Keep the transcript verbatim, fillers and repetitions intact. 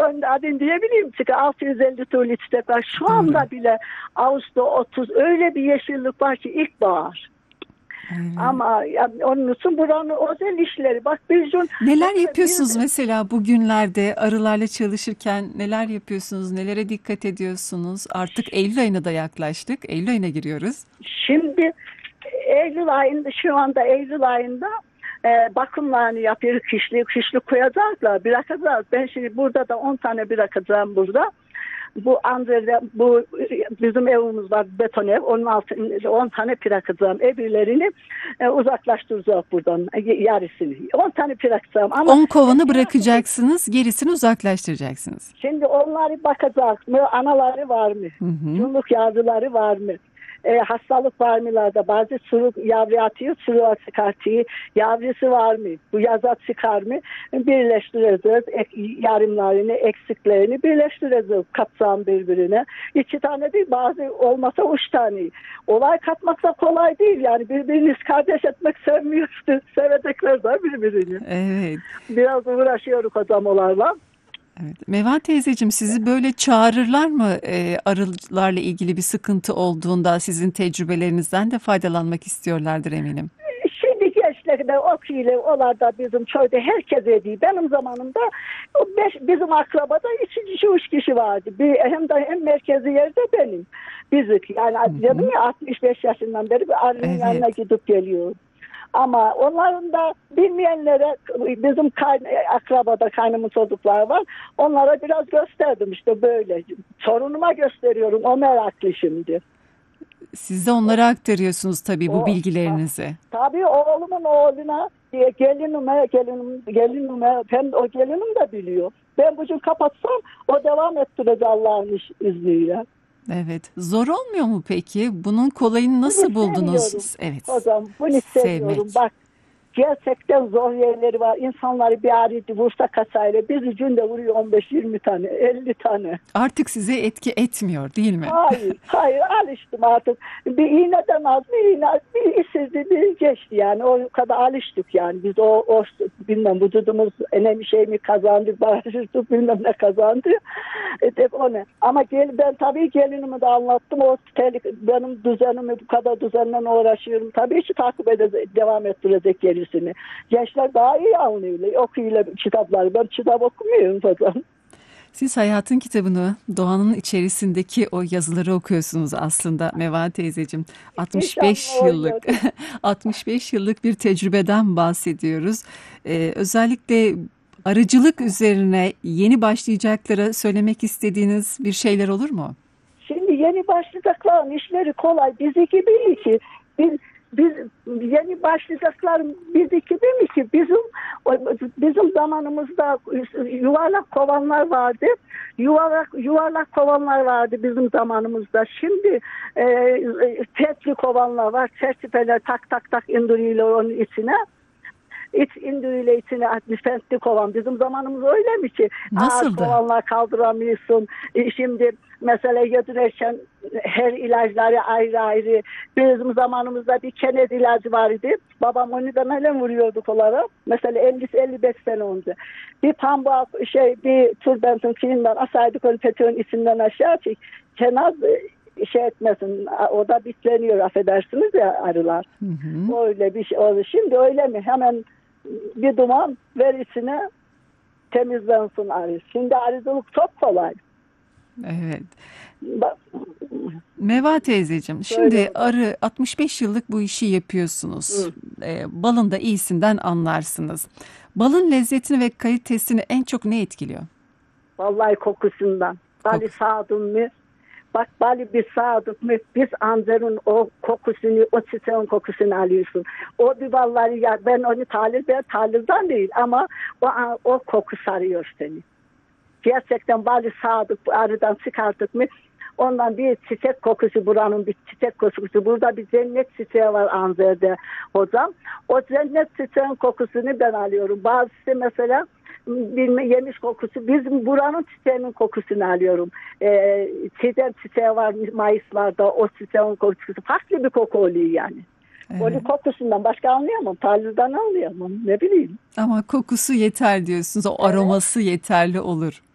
ben adın diyebileyim çünkü altı yüz elli türlü çiçek var. Şu Doğru. anda bile Ağustos otuz öyle bir yeşillik var ki ilkbahar. Evet. Ama yani onun için buranın özel işleri. Bak bir gün Neler yapıyorsunuz bir, mesela bugünlerde arılarla çalışırken neler yapıyorsunuz? Nelere dikkat ediyorsunuz? Artık Eylül ayına da yaklaştık. Eylül ayına giriyoruz. şimdi Eylül ayında şu anda Eylül ayında e, bakımlarını yapıyor. Kışlık kışlık koyacaklar. Bırakacağız. Ben şimdi burada da on tane bırakacağım burada. Bu Anzer'de bu bizim evimiz var, beton ev. Onun altında on tane bırakacağım. Öbürlerini e, uzaklaştıracağım buradan yarısını. on tane bırakacağım. Ama on kovanı bırakacaksınız, gerisini uzaklaştıracaksınız. şimdi onları bakacak mı? Anaları var mı? Hı hı. Yumruk yavruları var mı? E, hastalık var mılarda? Bazı sürü yavru atıyor, sürü çıkartıyor. Yavrusu var mı? Bu yaza çıkar mı? Birleştireceğiz. Ek, yarımlarını, eksiklerini birleştireceğiz. Katacağım birbirine. İki tane değil, bazı olmasa üç tane. Olay katmak da kolay değil. Yani birbiriniz kardeş etmek sevmiyorsunuz. Sevecekler de birbirini. Evet. Biraz uğraşıyoruz adamlarla. Evet. Meva teyzeciğim sizi böyle çağırırlar mı e, arılarla ilgili bir sıkıntı olduğunda sizin tecrübelerinizden de faydalanmak istiyorlardır eminim. Şimdi gençlerde okuyla olarda bizim köyde herkes ediyor. Benim zamanımda o beş, bizim akrabada iki kişi, üç kişi vardı. Bir, hem de hem merkezi yerde benim. Bizik yani dedim ya altmış beş yaşından beri bir arının Evet. yanına gidip geliyor. Ama onların da bilmeyenlere bizim kayn akrabada kaynımın çocuklar var. Onlara biraz gösterdim işte böyle. Sorunuma gösteriyorum. O meraklı şimdi. Siz de onlara aktarıyorsunuz tabii bu O, bilgilerinizi. tabii oğlumun oğluna diye gelinime, gelinim, gelinime, hem o gelinim de biliyor. Ben bugün kapatsam o devam ettirecek Allah'ın izniyle. Evet. Zor olmuyor mu peki? Bunun kolayını nasıl Bunu buldunuz? seviyorum. Evet. Hocam bunu seviyorum. Sevmek. Bak gerçekten zor yerleri var. İnsanları bir araydı vursa kaçayla. Bizi günde vuruyor on beş yirmi tane, elli tane. Artık size etki etmiyor değil mi? Hayır, hayır alıştım artık. Bir iğneden az, bir iğne, bir işsizdi, bir geçti yani. O kadar alıştık yani. Biz o, o bilmem vücudumuz önemli şey mi kazandı, bağışırdık bilmem ne kazandı. E, de, o ne? Ama gel, ben tabii gelinimi de anlattım. O benim düzenimi bu kadar düzenle uğraşıyorum. Tabii ki takip edecek, devam ettirecek gerisini. Gençler daha iyi anlıyorlar. Okuyla kitapları. Ben kitap okumuyorum zaten. Siz hayatın kitabını, doğanın içerisindeki o yazıları okuyorsunuz aslında Meva teyzeciğim. altmış beş İnşallah yıllık altmış beş yıllık bir tecrübeden bahsediyoruz. Ee, özellikle arıcılık üzerine yeni başlayacaklara söylemek istediğiniz bir şeyler olur mu? Şimdi yeni başlayacakların işleri kolay. Bizi gibi ki biz biz yeni başlayacaklar bizi gibi mi ki bizim bizim zamanımızda yuvarlak kovanlar vardı. Yuvarlak yuvarlak kovanlar vardı bizim zamanımızda. Şimdi e, petli kovanlar var. Çerçeveler tak tak tak indiriyorlar onun içine. İç indiriyle içine atmış petli kovan. Bizim zamanımız öyle mi ki? Nasıldı? Ağır kovanlar kaldıramıyorsun. E, şimdi mesela yedirirken her ilaçları ayrı ayrı. Bizim zamanımızda bir kened ilacı vardı. Babam onu da neyle vuruyorduk olarak. Mesela elli elli beş sene önce. Bir pamuk şey bir turbentin kilinden asaydık onu peteğin içinden aşağı çek. Kenaz şey etmesin. O da bitleniyor affedersiniz ya arılar. Hı hı. Öyle bir şey oldu. Şimdi öyle mi? Hemen bir duman ver içine temizlensin arı. Şimdi arıcılık çok kolay. Evet. Bak, Meva teyzeciğim, şimdi Öyle. arı altmış beş yıllık bu işi yapıyorsunuz. Ee, balın da iyisinden anlarsınız. Balın lezzetini ve kalitesini en çok ne etkiliyor? Vallahi kokusundan. Bali Koku. sağdın mı? Bak bali bir sağdık mı? Biz Anzer'in o kokusunu, o çiçeğin kokusunu alıyorsun. O bir vallahi ya ben onu talih ben talihden değil ama o o koku sarıyor seni. Gerçekten bali sağdık arıdan çıkarttık mı? Ondan bir çiçek kokusu buranın bir çiçek kokusu. Burada bir cennet çiçeği var Anzer'de hocam. O cennet çiçeğin kokusunu ben alıyorum. Bazısı mesela bilme, yemiş kokusu. Bizim buranın çiçeğinin kokusunu alıyorum. Ee, çiçeğin çiçeği var Mayıslarda. O çiçeğin kokusu farklı bir koku oluyor yani. Evet. Onun kokusundan başka anlayamam. Tarzdan anlayamam. Ne bileyim. Ama kokusu yeter diyorsunuz. O aroması evet. yeterli olur.